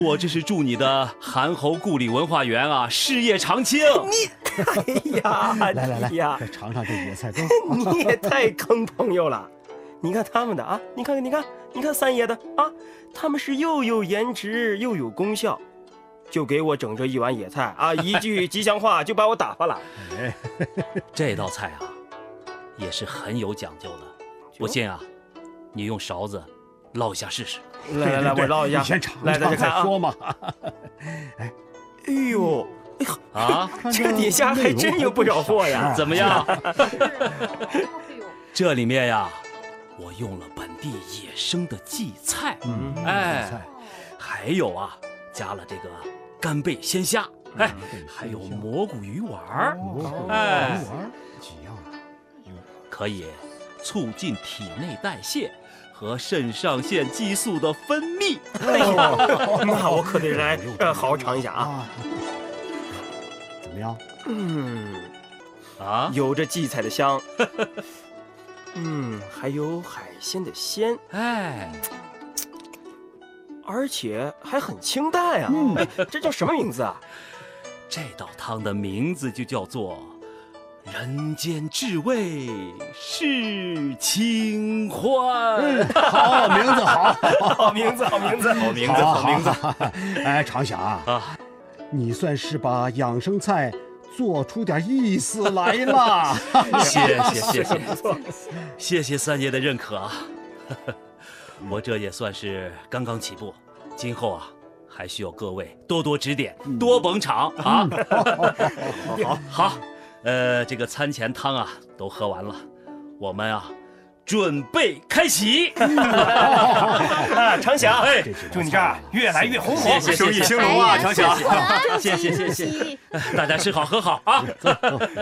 我这是祝你的韩侯故里文化园啊，事业长青。 哎呀， 来呀， 再尝尝这野菜羹。 你也太坑朋友了。你看他们的啊，你看三爷的啊，他们是又有颜值又有功效，就给我整这一碗野菜啊，一句吉祥话就把我打发了。 这道菜啊，也是很有讲究的。不信啊，你用勺子捞一下试试。 来，我捞一下。 你先尝来，大家看啊。 再说嘛。 哎呦， 啊， 这底下还真有不少货呀。 怎么样？这里面呀，我用了本地野生的荠菜，还有啊，加了这个干贝鲜虾，还有蘑菇鱼丸儿， 几样啊？ 可以促进体内代谢和肾上腺激素的分泌。 哎呀，那我可得来好好尝一下啊。 怎么样？ 有着荠菜的香，还有海鲜的鲜，而且还很清淡啊。这叫什么名字啊？ 这道汤的名字就叫做人间至味是清欢。 好名字， 好名字。 哎，常想啊，你算是把养生菜做出点意思来了。 谢谢三爷的认可啊。我这也算是刚刚起步，今后啊还需要各位多多指点，多捧场啊。好，这个餐前汤啊都喝完了，我们啊准备开洗。 常想，祝你这儿越来越红火， 生意兴隆啊，常想。谢谢，大家吃好喝好啊。